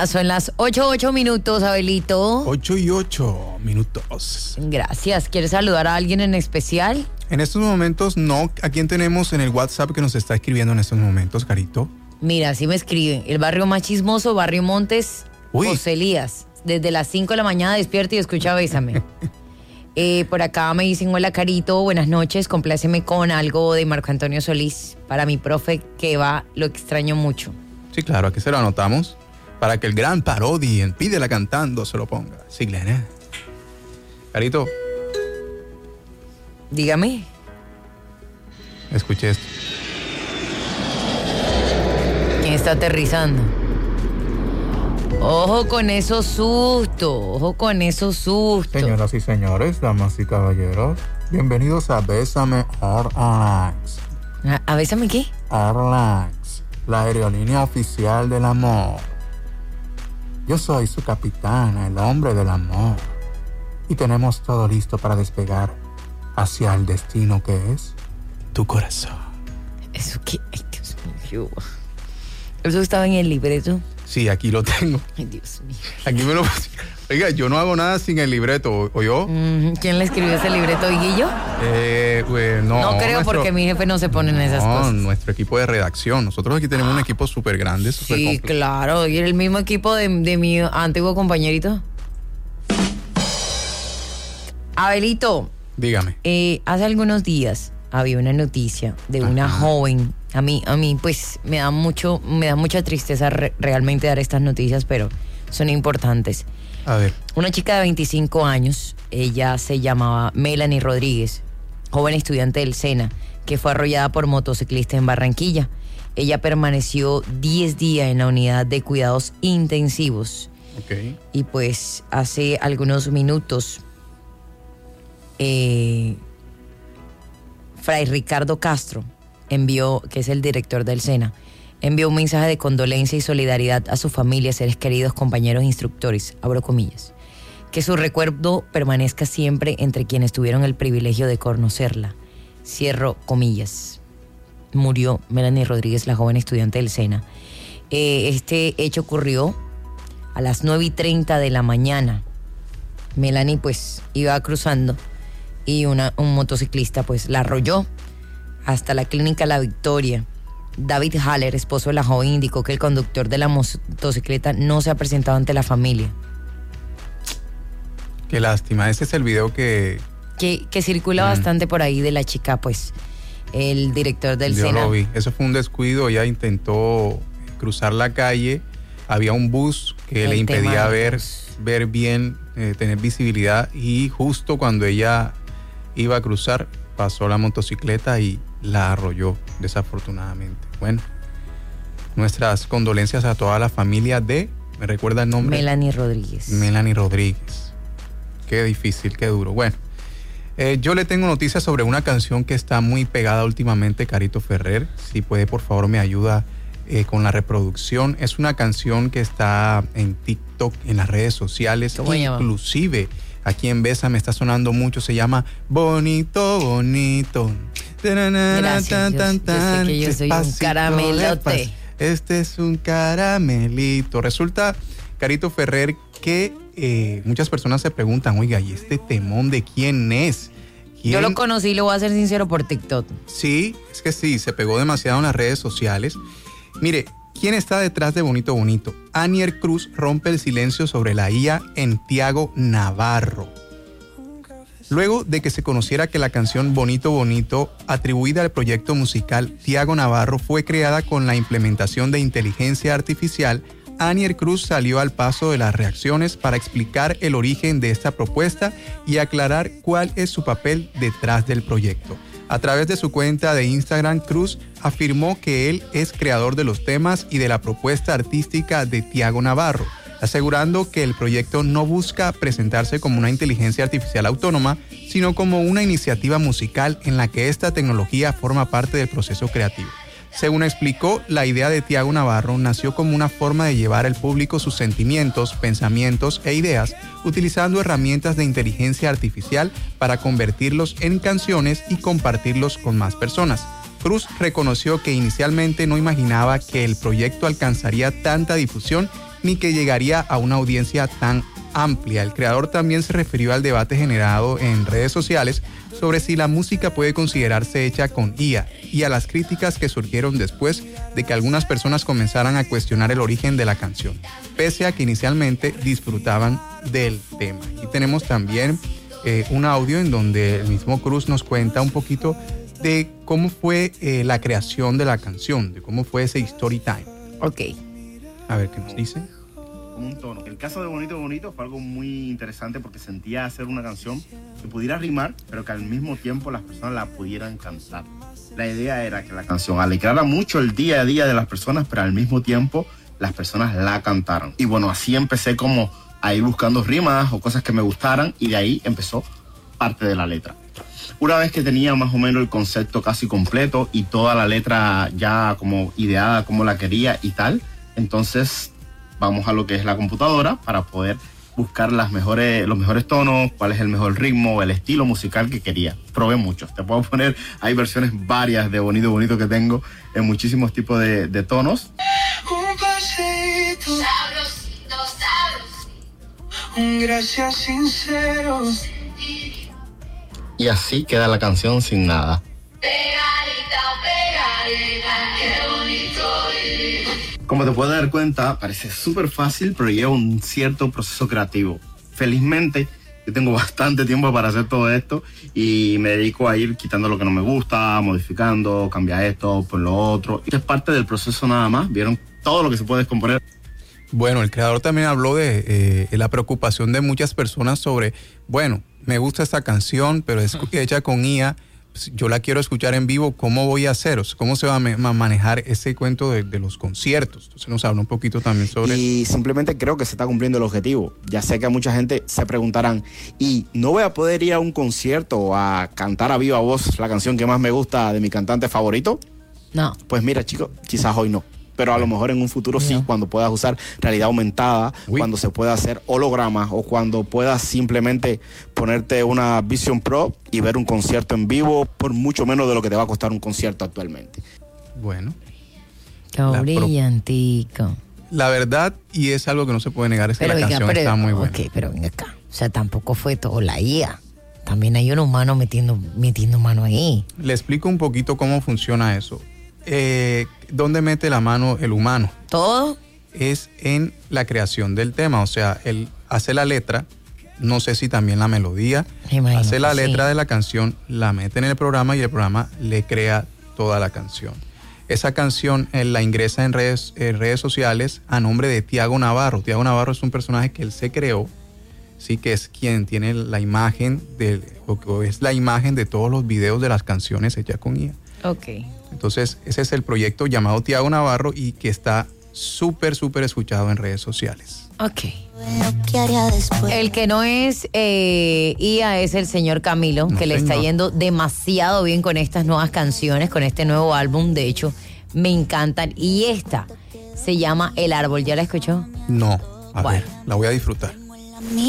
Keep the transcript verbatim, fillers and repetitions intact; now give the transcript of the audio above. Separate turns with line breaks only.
Ya son las ocho, ocho minutos, Abelito.
ocho y ocho minutos.
Gracias. ¿Quieres saludar a alguien en especial?
En estos momentos no. ¿A quién tenemos en el WhatsApp que nos está escribiendo en estos momentos, Carito?
Mira, sí me escriben. El barrio más chismoso, Barrio Montes,
Uy.
José Elías. Desde las cinco de la mañana despierta y escucha Bésame. eh, por acá me dicen, hola Carito, buenas noches, compláceme con algo de Marco Antonio Solís para mi profe que va, lo extraño mucho.
Sí, claro, aquí se lo anotamos para que el gran Parodi en Pídela Cantando se lo ponga. Sí, Glenn. Carito,
Dígame.
escuche esto.
¿Quién está aterrizando? Ojo con esos sustos, ojo con esos sustos.
Señoras y señores, damas y caballeros, bienvenidos a Bésame Airlines.
¿A, a Bésame qué?
Airlines, la aerolínea oficial del amor. Yo soy su capitán, el hombre del amor. Y tenemos todo listo para despegar hacia el destino que es
Tu corazón.
¿Eso qué? Ay, Dios mío. ¿Eso estaba en el libreto?
Sí, aquí lo tengo.
Ay, Dios mío.
Aquí me lo... Oiga, yo no hago nada sin el libreto, ¿o yo?
Mm, ¿Quién le escribió ese libreto, Guillo?
Eh, pues, no.
No creo
nuestro-
porque mi jefe no se pone en esas
no,
cosas.
nuestro equipo de redacción. Nosotros aquí tenemos un equipo súper grande, súper
Sí,
completo.
claro. Y era el mismo equipo de, de mi antiguo compañerito. Abelito,
Dígame.
eh, hace algunos días había una noticia de una
Ajá.
joven. A mí, a mí, pues, me da mucho, me da mucha tristeza re- realmente dar estas noticias, pero son importantes.
A ver.
Una chica de veinticinco años, ella se llamaba Melanie Rodríguez, joven estudiante del SENA, que fue arrollada por motociclista en Barranquilla. Ella permaneció diez días en la unidad de cuidados intensivos.
Ok.
Y pues hace algunos minutos, eh, Fray Ricardo Castro envió, que es el director del SENA, envió un mensaje de condolencia y solidaridad a su familia, seres queridos, compañeros e instructores, abro comillas. Que su recuerdo permanezca siempre entre quienes tuvieron el privilegio de conocerla. Cierro comillas. Murió Melanie Rodríguez, la joven estudiante del SENA. Eh, este hecho ocurrió a las nueve y treinta de la mañana. Melanie pues iba cruzando y una, un motociclista pues la arrolló hasta la clínica La Victoria. David Haller, esposo de la joven, indicó que el conductor de la motocicleta no se ha presentado ante la familia.
Qué lástima. Ese es el video que
Que, que circula
Mm.
bastante por ahí de la chica, pues, el director del
yo
SENA.
lo vi. Eso fue un descuido. Ella intentó cruzar la calle. Había un bus que
El
le impedía
tema del
ver,
bus.
ver bien, eh, tener visibilidad. Y justo cuando ella iba a cruzar, pasó la motocicleta y la arrolló, desafortunadamente. Bueno, nuestras condolencias a toda la familia de, ¿me recuerda el nombre?
Melanie Rodríguez.
Melanie Rodríguez. Qué difícil, qué duro. Bueno, eh, yo le tengo noticias sobre una canción que está muy pegada últimamente, Carito Ferrer. Si puede, por favor, me ayuda eh, con la reproducción. Es una canción que está en TikTok, en las redes sociales.
¿Cómo se llama?
Inclusive, aquí en Besa me está sonando mucho. Se llama Bonito, Bonito.
Gracias, yo- yo sé que yo soy un
Despacito,
caramelote.
despac- Este es un caramelito. Resulta, Carito Ferrer, que eh, muchas personas se preguntan, oiga, ¿y este temón de quién es? ¿Quién?
Yo lo conocí, lo voy a ser sincero, por TikTok.
Sí, es que sí, se pegó demasiado en las redes sociales. Mire, ¿quién está detrás de Bonito Bonito? Anier Cruz rompe el silencio sobre la I A en Tiago Navarro. Luego de que se conociera que la canción Bonito Bonito, atribuida al proyecto musical Tiago Navarro, fue creada con la implementación de inteligencia artificial, Anier Cruz salió al paso de las reacciones para explicar el origen de esta propuesta y aclarar cuál es su papel detrás del proyecto. A través de su cuenta de Instagram, Cruz afirmó que él es creador de los temas y de la propuesta artística de Tiago Navarro, asegurando que el proyecto no busca presentarse como una inteligencia artificial autónoma, sino como una iniciativa musical en la que esta tecnología forma parte del proceso creativo. Según explicó, la idea de Tiago Navarro nació como una forma de llevar al público sus sentimientos, pensamientos e ideas, utilizando herramientas de inteligencia artificial para convertirlos en canciones y compartirlos con más personas. Cruz reconoció que inicialmente no imaginaba que el proyecto alcanzaría tanta difusión ni que llegaría a una audiencia tan amplia. El creador también se refirió al debate generado en redes sociales sobre si la música puede considerarse hecha con I A y a las críticas que surgieron después de que algunas personas comenzaran a cuestionar el origen de la canción, pese a que inicialmente disfrutaban del tema. Y tenemos también eh, un audio en donde el mismo Cruz nos cuenta un poquito de cómo fue eh, la creación de la canción, de cómo fue ese story time.
Ok.
A ver qué nos dice.
Un tono. El caso de Bonito Bonito fue algo muy interesante porque sentía hacer una canción que pudiera rimar, pero que al mismo tiempo las personas la pudieran cantar. La idea era que la canción alegrara mucho el día a día de las personas, pero al mismo tiempo las personas la cantaran. Y bueno, así empecé como a ir buscando rimas o cosas que me gustaran, y de ahí empezó parte de la letra. Una vez que tenía más o menos el concepto casi completo y toda la letra ya como ideada como la quería y tal, entonces vamos a lo que es la computadora para poder buscar las mejores, los mejores tonos, cuál es el mejor ritmo, el estilo musical que quería. Probé muchos, te puedo poner, hay versiones varias de Bonito Bonito que tengo en muchísimos tipos de, de tonos.
Un pasito, sabrosito, sabroso, un gracias sincero.
Y así queda la canción sin nada.
Pegadita, pegadita, qué bonito vivir.
Como te puedes dar cuenta, parece súper fácil, pero lleva un cierto proceso creativo. Felizmente, yo tengo bastante tiempo para hacer todo esto y me dedico a ir quitando lo que no me gusta, modificando, cambiar esto por lo otro. Y es parte del proceso nada más. Vieron todo lo que se puede descomponer.
Bueno, el creador también habló de eh, la preocupación de muchas personas sobre, bueno, me gusta esta canción, pero es hecha con I A. Yo la quiero escuchar en vivo, ¿cómo voy a hacer? O sea, ¿cómo se va a me- manejar ese cuento de, de los conciertos? Entonces nos habla un poquito también sobre...
Y simplemente creo que se está cumpliendo el objetivo. Ya sé que a mucha gente se preguntarán, ¿y no voy a poder ir a un concierto o a cantar a viva voz la canción que más me gusta de mi cantante favorito?
No.
Pues mira, chicos, quizás hoy no. Pero a lo mejor en un futuro sí,
No.
cuando puedas usar realidad aumentada,
Uy.
cuando se pueda hacer hologramas o cuando puedas simplemente ponerte una Vision Pro y ver un concierto en vivo por mucho menos de lo que te va a costar un concierto actualmente.
Bueno,
Qué
La pro-
brillantico.
la verdad, y es algo que no se puede negar, es que
Pero
la
venga,
canción
pero,
está muy buena.
ok, pero venga acá. O sea, tampoco fue todo la I A. También hay un humano metiendo, metiendo mano ahí.
Le explico un poquito cómo funciona eso. Eh, ¿Dónde mete la mano el humano?
Todo.
Es en la creación del tema, o sea, él hace la letra, no sé si también la melodía,
Me imagino
hace la
que
letra
sí.
de la canción, la mete en el programa y el programa le crea toda la canción. Esa canción él la ingresa en redes, en redes sociales a nombre de Tiago Navarro. Tiago Navarro es un personaje que él se creó, sí, que es quien tiene la imagen de, o que es la imagen de todos los videos de las canciones hechas con I A.
Ok.
Entonces, ese es el proyecto llamado Tiago Navarro y que está súper, súper escuchado en redes sociales.
Ok. El que no es eh, I A es el señor Camilo,
No,
que le está
señor.
yendo demasiado bien con estas nuevas canciones, con este nuevo álbum. De hecho, me encantan. Y esta se llama El Árbol. ¿Ya la escuchó?
No, a
Bueno.
ver, la voy a disfrutar.